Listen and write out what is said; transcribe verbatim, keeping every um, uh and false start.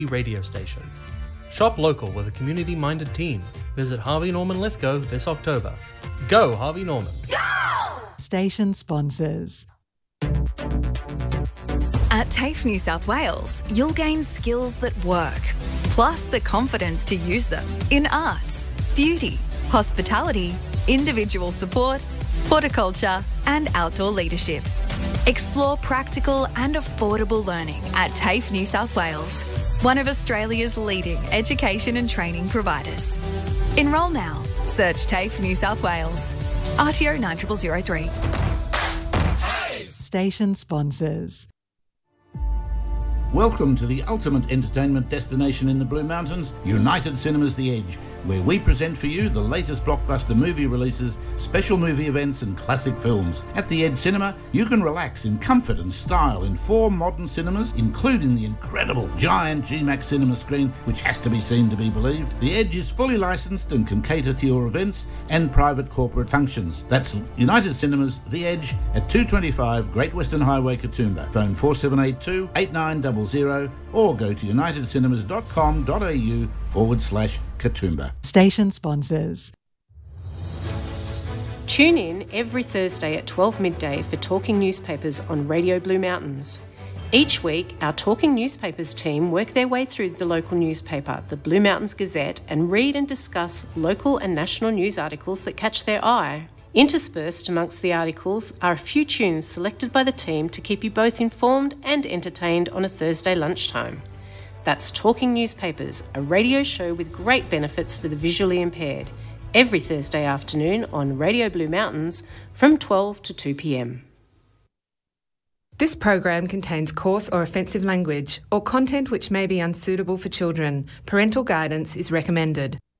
radio station. Shop local with a community-minded team. Visit Harvey Norman Lithgow this October. Go Harvey Norman. Go! Station sponsors. At TAFE New South Wales, you'll gain skills that work, plus the confidence to use them in arts, beauty, hospitality, individual support, horticulture and outdoor leadership. Explore practical and affordable learning at TAFE New South Wales, one of Australia's leading education and training providers. Enrol now. Search TAFE New South Wales. R T O nine zero zero zero three. Station sponsors. Welcome to the ultimate entertainment destination in the Blue Mountains, United Cinemas The Edge, where we present for you the latest blockbuster movie releases, special movie events and classic films. At the Edge Cinema, you can relax in comfort and style in four modern cinemas, including the incredible giant G MAX cinema screen, which has to be seen to be believed. The Edge is fully licensed and can cater to your events and private corporate functions. That's United Cinemas The Edge at two twenty-five Great Western Highway, Katoomba. Phone four seven eight two, eight nine zero zero or go to united cinemas dot com dot a u forward slash Katoomba. Station sponsors. Tune in every Thursday at twelve midday for Talking Newspapers on Radio Blue Mountains. Each week, our Talking Newspapers team work their way through the local newspaper, the Blue Mountains Gazette, and read and discuss local and national news articles that catch their eye. Interspersed amongst the articles are a few tunes selected by the team to keep you both informed and entertained on a Thursday lunchtime. That's Talking Newspapers, a radio show with great benefits for the visually impaired, every Thursday afternoon on Radio Blue Mountains from twelve to two p m. This program contains coarse or offensive language or content which may be unsuitable for children. Parental guidance is recommended.